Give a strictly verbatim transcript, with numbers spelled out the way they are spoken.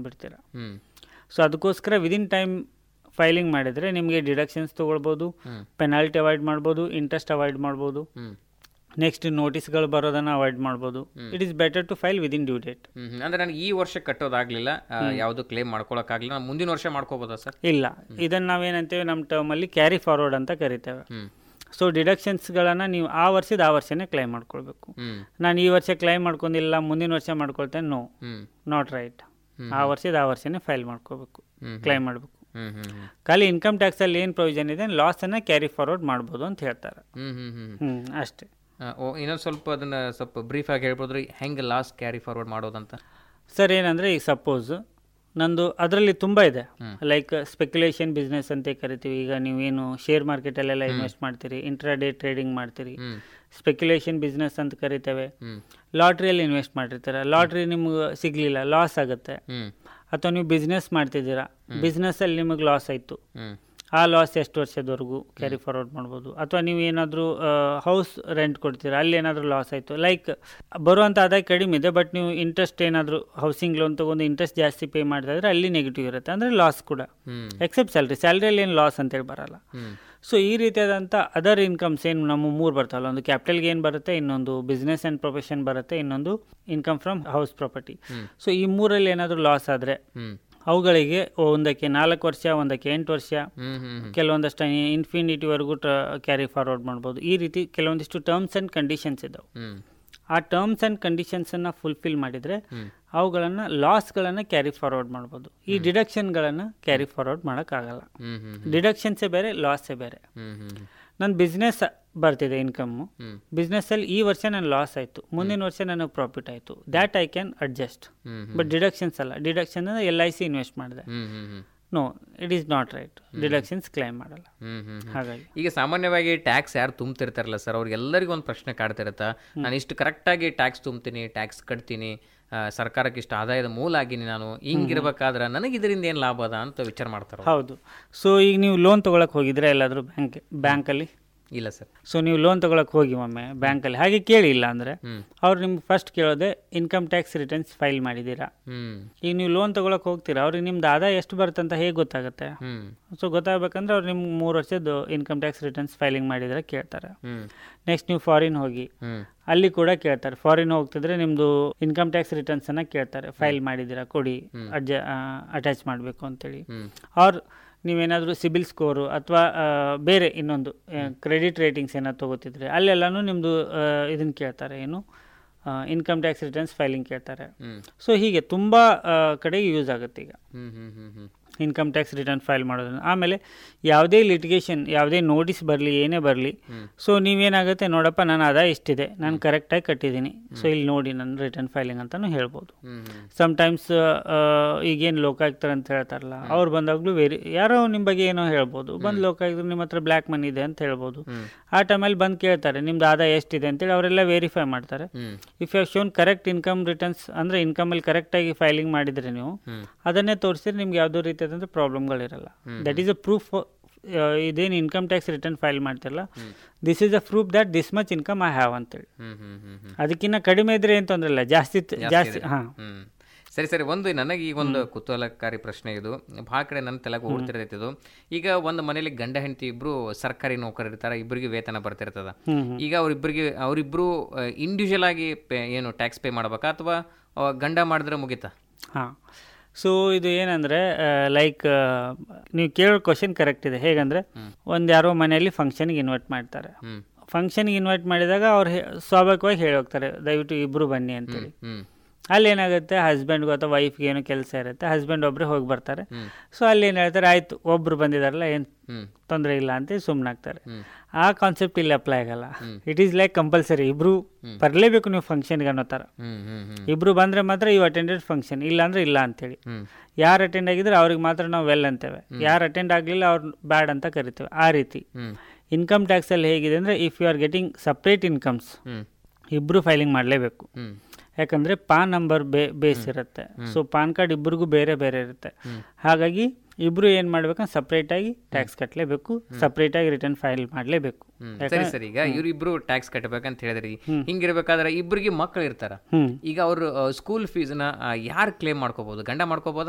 ಬಂದುಬಿಡ್ತೀರ. So ಅದಕ್ಕೋಸ್ಕರ within time filing ಮಾಡಿದರೆ ನಿಮಗೆ ಡಿಡಕ್ಷನ್ಸ್ ತೊಗೊಳ್ಬೋದು, ಪೆನಾಲ್ಟಿ ಅವಾಯ್ಡ್ ಮಾಡ್ಬೋದು, ಇಂಟ್ರೆಸ್ಟ್ ಅವಾಯ್ಡ್ ಮಾಡ್ಬೋದು, ನೆಕ್ಸ್ಟ್ ನೋಟಿಸ್ಗಳು ಬರೋದನ್ನು ಅವಾಯ್ಡ್ ಮಾಡ್ಬೋದು. It is better to file within due date. ಅಂದರೆ ನನಗೆ ಈ ವರ್ಷ ಕಟ್ಟೋದಾಗಲಿಲ್ಲ, ಯಾವುದು ಕ್ಲೇಮ್ ಮಾಡ್ಕೊಳಕ್ಕಾಗಲಿಲ್ಲ, ನಾನು ಮುಂದಿನ ವರ್ಷ ಮಾಡ್ಕೋಬೋದಾ ಸರ್? ಇಲ್ಲ, ಇದನ್ನು ನಾವೇನಂತೇವೆ ನಮ್ಮ ಟರ್ಮಲ್ಲಿ ಕ್ಯಾರಿ ಫಾರ್ವರ್ಡ್ ಅಂತ ಕರಿತೇವೆ. ಸೊ ಡಿಡಕ್ಷನ್ಸ್ಗಳನ್ನು ನೀವು ಆ ವರ್ಷದ ಆ ವರ್ಷನೇ ಕ್ಲೈಮ್ ಮಾಡ್ಕೊಳ್ಬೇಕು. ನಾನು ಈ ವರ್ಷ ಕ್ಲೈಮ್ ಮಾಡ್ಕೊಂಡಿಲ್ಲ, ಮುಂದಿನ ವರ್ಷ ಮಾಡ್ಕೊಳ್ತೇನೆ, ನೋ, ನಾಟ್ ರೈಟ್. ಆ ವರ್ಷದ ಆ ವರ್ಷನೇ ಫೈಲ್ ಮಾಡ್ಕೋಬೇಕು, ಕ್ಲೈಮ್ ಮಾಡಬೇಕು. ಖಾಲಿ ಇನ್ಕಮ್ ಟ್ಯಾಕ್ಸಲ್ಲಿ ಏನು ಪ್ರೊವಿಷನ್ ಇದೆ, ಲಾಸನ್ನು ಕ್ಯಾರಿ ಫಾರ್ವರ್ಡ್ ಮಾಡ್ಬೋದು ಅಂತ ಹೇಳ್ತಾರೆ. ಹ್ಞೂ ಅಷ್ಟೇ. ಇನ್ನೊಂದು ಸ್ವಲ್ಪ ಅದನ್ನು ಸ್ವಲ್ಪ ಬ್ರೀಫಾಗಿ ಹೇಳ್ಬೋದ್ರಿ, ಹೆಂಗೆ ಲಾಸ್ ಕ್ಯಾರಿ ಫಾರ್ವರ್ಡ್ ಮಾಡೋದಂತ? ಸರ್ ಏನಂದರೆ, ಈಗ ಸಪೋಸ್ ನಂದು ಅದರಲ್ಲಿ ತುಂಬ ಇದೆ, ಲೈಕ್ ಸ್ಪೆಕ್ಯುಲೇಷನ್ ಬಿಸ್ನೆಸ್ ಅಂತ ಕರಿತೀವಿ. ಈಗ ನೀವೇನು ಶೇರ್ ಮಾರ್ಕೆಟಲ್ಲೆಲ್ಲ ಇನ್ವೆಸ್ಟ್ ಮಾಡ್ತೀರಿ, ಇಂಟ್ರಾಡೇ ಟ್ರೇಡಿಂಗ್ ಮಾಡ್ತೀರಿ, ಸ್ಪೆಕ್ಯುಲೇಷನ್ ಬಿಸ್ನೆಸ್ ಅಂತ ಕರಿತೇವೆ. ಲಾಟ್ರಿಯಲ್ಲಿ ಇನ್ವೆಸ್ಟ್ ಮಾಡಿರ್ತೀರ, ಲಾಟ್ರಿ ನಿಮ್ಗೆ ಸಿಗಲಿಲ್ಲ, ಲಾಸ್ ಆಗುತ್ತೆ. ಅಥವಾ ನೀವು ಬಿಸ್ನೆಸ್ ಮಾಡ್ತಿದ್ದೀರಾ, ಬಿಸ್ನೆಸ್ಸಲ್ಲಿ ನಿಮಗೆ ಲಾಸ್ ಆಯಿತು, ಆ ಲಾಸ್ ಎಷ್ಟು ವರ್ಷದವರೆಗೂ ಕ್ಯಾರಿ ಫಾರ್ವರ್ಡ್ ಮಾಡ್ಬೋದು. ಅಥವಾ ನೀವು ಏನಾದರೂ ಹೌಸ್ ರೆಂಟ್ ಕೊಡ್ತೀರಾ, ಅಲ್ಲಿ ಏನಾದರೂ ಲಾಸ್ ಆಯಿತು, ಲೈಕ್ ಬರುವಂಥ ಆದಾಯ ಕಡಿಮೆ ಇದೆ, ಬಟ್ ನೀವು ಇಂಟ್ರೆಸ್ಟ್ ಏನಾದರೂ ಹೌಸಿಂಗ್ ಲೋನ್ ತೊಗೊಂಡು ಇಂಟ್ರೆಸ್ಟ್ ಜಾಸ್ತಿ ಪೇ ಮಾಡ್ತಾ ಇದ್ರೆ ಅಲ್ಲಿ ನೆಗೆಟಿವ್ ಇರುತ್ತೆ, ಅಂದರೆ ಲಾಸ್ ಕೂಡ. ಎಕ್ಸೆಪ್ಟ್ ಸ್ಯಾಲ್ರಿ, ಸ್ಯಾಲ್ರಿಯಲ್ಲಿ ಏನು ಲಾಸ್ ಅಂತೇಳಿ ಬರಲ್ಲ. ಸೊ ಈ ರೀತಿಯಾದಂಥ ಅದರ್ ಇನ್ಕಮ್ಸ್ ಏನು ನಮ್ಮ ಮೂರು ಬರ್ತಾವಲ್ಲ, ಒಂದು ಕ್ಯಾಪಿಟಲ್ ಗೇನ್ ಬರುತ್ತೆ, ಇನ್ನೊಂದು ಬಿಸ್ನೆಸ್ ಆ್ಯಂಡ್ ಪ್ರೊಫೆಷನ್ ಬರುತ್ತೆ, ಇನ್ನೊಂದು income from house property. So ಈ ಮೂರಲ್ಲಿ ಏನಾದರೂ ಲಾಸ್ ಆದರೆ ಅವುಗಳಿಗೆ ಒಂದಕ್ಕೆ ನಾಲ್ಕು ವರ್ಷ, ಒಂದಕ್ಕೆ ಎಂಟು ವರ್ಷ, ಕೆಲವೊಂದಷ್ಟು ಇನ್ಫಿನಿಟಿವರೆಗೂ ಕ್ಯಾರಿ ಫಾರ್ವರ್ಡ್ ಮಾಡ್ಬೋದು. ಈ ರೀತಿ ಕೆಲವೊಂದಿಷ್ಟು ಟರ್ಮ್ಸ್ ಆ್ಯಂಡ್ ಕಂಡೀಷನ್ಸ್ ಇದ್ದಾವೆ. ಆ ಟರ್ಮ್ಸ್ ಆ್ಯಂಡ್ ಕಂಡೀಷನ್ಸನ್ನು ಫುಲ್ಫಿಲ್ ಮಾಡಿದರೆ ಅವುಗಳನ್ನು ಲಾಸ್ಗಳನ್ನು ಕ್ಯಾರಿ ಫಾರ್ವರ್ಡ್ ಮಾಡ್ಬೋದು. ಈ ಡಿಡಕ್ಷನ್ಗಳನ್ನು ಕ್ಯಾರಿ ಫಾರ್ವರ್ಡ್ ಮಾಡೋಕ್ಕಾಗಲ್ಲ. ಡಿಡಕ್ಷನ್ಸೇ ಬೇರೆ, ಲಾಸೇ ಬೇರೆ. ನನ್ನ ಬಿಸ್ನೆಸ್ ಬರ್ತಿದೆ ಇನ್ಕಮ್ಮು, ಬಿಸ್ನೆಸ್ಸಲ್ಲಿ ಈ ವರ್ಷ ನನ್ನ ಲಾಸ್ ಆಯಿತು, ಮುಂದಿನ ವರ್ಷ ನನಗೆ ಪ್ರಾಫಿಟ್ ಆಯಿತು, that I can adjust. But deductions ಅಲ್ಲ. ಡಿಡಕ್ಷನ್ ಅಂದರೆ ಎಲ್ ಐ ಸಿ ಇನ್ವೆಸ್ಟ್ ಮಾಡಿದೆ, no, it is not right. Deductions claim ಮಾಡಲ್ಲ. ಹಾಗಾಗಿ ಈಗ ಸಾಮಾನ್ಯವಾಗಿ ಟ್ಯಾಕ್ಸ್ ಯಾರು ತುಂಬ್ತಿರ್ತಾರಲ್ಲ ಸರ್, ಅವ್ರಿಗೆಲ್ಲರಿಗೂ ಒಂದು ಪ್ರಶ್ನೆ ಕಾಡ್ತಿರತ್ತ, ನಾನು ಇಷ್ಟು ಕರೆಕ್ಟಾಗಿ ಟ್ಯಾಕ್ಸ್ ತುಂಬ್ತೀನಿ, ಟ್ಯಾಕ್ಸ್ ಕಟ್ತೀನಿ, ಸರ್ಕಾರಕ್ಕೆ ಇಷ್ಟು ಆದಾಯದ ಮೂಲ ಆಗಿನಿ, ನಾನು ಹಿಂಗಿರ್ಬೇಕಾದ್ರೆ ನನಗೆ ಇದರಿಂದ ಏನು ಲಾಭ ಅದ ಅಂತ ವಿಚಾರ ಮಾಡ್ತಾರೆ. ಹೌದು. ಸೊ ಈಗ ನೀವು ಲೋನ್ ತೊಗೊಳಕ್ಕೆ ಹೋಗಿದ್ರೆ ಎಲ್ಲಾದರೂ ಬ್ಯಾಂಕ್ ಬ್ಯಾಂಕಲ್ಲಿ? ಇಲ್ಲ ಸರ್. ಸೊ ನೀವು ಲೋನ್ ತೊಗೊಳಕ್ಕೆ ಹೋಗಿ ಒಮ್ಮೆ ಬ್ಯಾಂಕಲ್ಲಿ, ಹಾಗೆ ಕೇಳಿ, ಇಲ್ಲ ಅಂದರೆ ಅವ್ರು ನಿಮ್ಗೆ first ಕೇಳೋದೆ income tax returns file ಮಾಡಿದ್ದೀರಾ. ಈಗ ನೀವು ಲೋನ್ ತೊಗೊಳಕ್ಕೆ ಹೋಗ್ತೀರಾ, ಅವ್ರಿಗೆ ನಿಮ್ದು ಆದಾಯ ಎಷ್ಟು ಬರುತ್ತೆ ಅಂತ ಹೇಗೆ ಗೊತ್ತಾಗುತ್ತೆ? ಸೊ ಗೊತ್ತಾಗಬೇಕಂದ್ರೆ ಅವ್ರು ನಿಮ್ಗೆ ಮೂರು ವರ್ಷದ ಇನ್ಕಮ್ ಟ್ಯಾಕ್ಸ್ ರಿಟರ್ನ್ಸ್ ಫೈಲಿಂಗ್ ಮಾಡಿದರೆ ಕೇಳ್ತಾರೆ. ನೆಕ್ಸ್ಟ್ ನೀವು ಫಾರಿನ್ ಹೋಗಿ, ಅಲ್ಲಿ ಕೂಡ ಕೇಳ್ತಾರೆ. ಫಾರಿನ್ ಹೋಗ್ತಿದ್ರೆ ನಿಮ್ಮದು ಇನ್ಕಮ್ ಟ್ಯಾಕ್ಸ್ ರಿಟರ್ನ್ಸನ್ನು ಕೇಳ್ತಾರೆ, ಫೈಲ್ ಮಾಡಿದ್ದೀರಾ ಕೊಡಿ, ಅಡ್ಜ ಅಟ್ಯಾಚ್ ಮಾಡಬೇಕು ಅಂತೇಳಿ. ಅವ್ರು ನೀವೇನಾದರೂ ಸಿಬಿಲ್ ಸ್ಕೋರು ಅಥವಾ ಬೇರೆ ಇನ್ನೊಂದು ಕ್ರೆಡಿಟ್ ರೇಟಿಂಗ್ಸ್ ಏನಾದ್ರು ತೊಗೋತಿದ್ರೆ ಅಲ್ಲೆಲ್ಲನೂ ನಿಮ್ಮದು ಇದನ್ನು ಕೇಳ್ತಾರೆ, ಏನು ಇನ್ಕಮ್ ಟ್ಯಾಕ್ಸ್ ರಿಟರ್ನ್ಸ್ ಫೈಲಿಂಗ್ ಕೇಳ್ತಾರೆ. ಸೊ ಹೀಗೆ ತುಂಬ ಕಡೆಗೆ ಯೂಸ್ ಆಗುತ್ತೆ ಈಗ ಇನ್ಕಮ್ ಟ್ಯಾಕ್ಸ್ ರಿಟರ್ನ್ ಫೈಲ್ ಮಾಡೋದ್ರಿಂದ. ಆಮೇಲೆ ಯಾವುದೇ ಲಿಟಿಗೇಷನ್, ಯಾವುದೇ ನೋಟಿಸ್ ಬರಲಿ, ಏನೇ ಬರಲಿ, ಸೊ ನೀವೇನಾಗುತ್ತೆ, ನೋಡಪ್ಪ ನಾನು ಆದಾಯ ಇಷ್ಟಿದೆ, ನಾನು ಕರೆಕ್ಟಾಗಿ ಕಟ್ಟಿದ್ದೀನಿ, ಸೊ ಇಲ್ಲಿ ನೋಡಿ ನನ್ನ ರಿಟರ್ನ್ ಫೈಲಿಂಗ್ ಅಂತಲೂ ಹೇಳ್ಬೋದು. ಸಮ್ಟೈಮ್ಸ್ ಈಗೇನು ಲೋಕಾಯುಕ್ತರು ಅಂತ ಹೇಳ್ತಾರಲ್ಲ, ಅವ್ರು ಬಂದಾಗಲೂ ವೇರಿ ಯಾರೋ ನಿಮ್ಮ ಬಗ್ಗೆ ಏನೋ ಹೇಳ್ಬೋದು, ಬಂದು ಲೋಕಾಯುಕ್ತರು ನಿಮ್ಮ ಹತ್ರ ಬ್ಲ್ಯಾಕ್ ಮನಿ ಇದೆ ಅಂತ ಹೇಳ್ಬೋದು. ಆ ಟೈಮಲ್ಲಿ ಬಂದು ಕೇಳ್ತಾರೆ ನಿಮ್ದು ಆದಾಯ ಎಷ್ಟಿದೆ ಅಂತೇಳಿ, ಅವರೆಲ್ಲ ವೆರಿಫೈ ಮಾಡ್ತಾರೆ. If you shown correct income returns, ಅಂದರೆ ಇನ್ಕಮಲ್ಲಿ ಕರೆಕ್ಟಾಗಿ ಫೈಲಿಂಗ್ ಮಾಡಿದರೆ ನೀವು ಅದನ್ನೇ ತೋರಿಸಿದ್ರೆ ನಿಮ್ಗೆ ಯಾವುದೋ ರೀತಿ ಪ್ರಾಬ್ಲಮ್ಗಳಿರಲ್ಲ. That is a proof. ಇದೇನು ಇನ್ಕಮ್ ಟ್ಯಾಕ್ಸ್ ರಿಟರ್ನ್ ಫೈಲ್ ಮಾಡ್ತಿರಲ್ಲ, this is a proof that this much income I have ಅಂತೇಳಿ. ಅದಕ್ಕಿಂತ ಕಡಿಮೆ ಇದ್ರೆ ಏನು ತೊಂದರೆ ಇಲ್ಲ, ಜಾಸ್ತಿ ಜಾಸ್ತಿ ಹಾಂ. ಸರಿ ಸರಿ. ಒಂದು ನನಗೆ ಈಗ ಒಂದು ಕುತೂಹಲಕಾರಿ ಪ್ರಶ್ನೆ ಇದು, ಭಾಳ ಕಡೆ ನನ್ನ ತಲೆಗೆ ಓಡ್ತಿರ್ತೈತಿದು. ಈಗ ಒಂದು ಮನೇಲಿ ಗಂಡ ಹೆಂಡತಿ ಇಬ್ರು ಸರ್ಕಾರಿ ನೌಕರಿ ಇರ್ತಾರೆ, ಇಬ್ಬರಿಗೆ ವೇತನ ಬರ್ತಿರ್ತದ. ಈಗ ಅವ್ರಿಬ್ಬರಿಗೆ ಅವರಿಬ್ರು ಇಂಡಿವಿಜುವಲ್ ಆಗಿ ಏನು ಟ್ಯಾಕ್ಸ್ ಪೇ ಮಾಡ್ಬೇಕಾ ಅಥವಾ ಗಂಡ ಮಾಡಿದ್ರೆ ಮುಗಿತಾ? ಹಾಂ. ಸೊ ಇದು ಏನಂದರೆ, ಲೈಕ್ ನೀವು ಕೇಳೋ ಕ್ವಶನ್ ಕರೆಕ್ಟ್ ಇದೆ. ಹೇಗಂದರೆ, ಒಂದು ಯಾರೋ ಮನೆಯಲ್ಲಿ ಫಂಕ್ಷನ್ಗೆ ಇನ್ವೈಟ್ ಮಾಡ್ತಾರೆ. ಫಂಕ್ಷನ್ಗೆ ಇನ್ವೈಟ್ ಮಾಡಿದಾಗ ಅವ್ರು ಸ್ವಾಭಾವಿಕವಾಗಿ ಹೇಳಿ ಹೋಗ್ತಾರೆ, ದಯವಿಟ್ಟು ಇಬ್ಬರು ಬನ್ನಿ ಅಂತೇಳಿ. ಅಲ್ಲಿ ಏನಾಗುತ್ತೆ, ಹಸ್ಬೆಂಡ್ಗೂ ಅಥವಾ ವೈಫ್ಗೆ ಏನೋ ಕೆಲಸ ಇರುತ್ತೆ, ಹಸ್ಬೆಂಡ್ ಒಬ್ಬರೇ ಹೋಗಿ ಬರ್ತಾರೆ. ಸೊ ಅಲ್ಲಿ ಏನು ಹೇಳ್ತಾರೆ, ಆಯಿತು ಒಬ್ಬರು ಬಂದಿದ್ದಾರಲ್ಲ, ಏನು ತೊಂದರೆ ಇಲ್ಲ ಅಂತ ಸುಮ್ಮನಾಗ್ತಾರೆ. ಆ ಕಾನ್ಸೆಪ್ಟ್ ಇಲ್ಲಿ ಅಪ್ಲೈ ಆಗಲ್ಲ. ಇಟ್ ಈಸ್ ಲೈಕ್ ಕಂಪಲ್ಸರಿ, ಇಬ್ರು ಬರಲೇಬೇಕು ನೀವು ಫಂಕ್ಷನ್ಗೆ ಅನ್ನೋ ಥರ. ಇಬ್ರು ಬಂದರೆ ಮಾತ್ರ ಇವು ಅಟೆಂಡೆಡ್ ಫಂಕ್ಷನ್, ಇಲ್ಲ ಅಂದರೆ ಇಲ್ಲ ಅಂತೇಳಿ. ಯಾರು ಅಟೆಂಡ್ ಆಗಿದ್ರೆ ಅವ್ರಿಗೆ ಮಾತ್ರ ನಾವು ವೆಲ್ ಅಂತೇವೆ, ಯಾರು ಅಟೆಂಡ್ ಆಗಲಿಲ್ಲ ಅವ್ರು ಬ್ಯಾಡ್ ಅಂತ ಕರಿತೇವೆ. ಆ ರೀತಿ ಇನ್ಕಮ್ ಟ್ಯಾಕ್ಸಲ್ಲಿ ಹೇಗಿದೆ ಅಂದರೆ, if you are getting separate incomes, ಇಬ್ಬರು ಫೈಲಿಂಗ್ ಮಾಡಲೇಬೇಕು. ಯಾಕಂದರೆ ಪಾನ್ ನಂಬರ್ ಬೇ ಬೇಸ್ ಇರುತ್ತೆ. ಸೊ ಪಾನ್ ಕಾರ್ಡ್ ಇಬ್ಬರಿಗೂ ಬೇರೆ ಬೇರೆ ಇರುತ್ತೆ. ಹಾಗಾಗಿ ಇಬ್ರು ಏನು ಮಾಡ್ಬೇಕಂದ್ರೆ ಸಪ್ರೇಟಾಗಿ ಟ್ಯಾಕ್ಸ್ ಕಟ್ಟಲೇಬೇಕು, ಸಪ್ರೇಟಾಗಿ ರಿಟರ್ನ್ ಫೈಲ್ ಮಾಡಲೇಬೇಕು. ಸರಿ ಸರ್. ಈಗ ಇವ್ರಿಬ್ರು ಟ್ಯಾಕ್ಸ್ ಕಟ್ಟಬೇಕಂತ ಹೇಳಿದ್ರಿ, ಹಿಂಗಿರ್ಬೇಕಾದ್ರೆ ಇಬ್ಬರಿಗೆ ಮಕ್ಕಳು ಇರ್ತಾರ. ಈಗ ಅವ್ರ ಸ್ಕೂಲ್ ಫೀಸ್ನ ಯಾರು ಕ್ಲೇಮ್ ಮಾಡ್ಕೋಬಹುದು? ಗಂಡ ಮಾಡ್ಕೋಬೋದಾ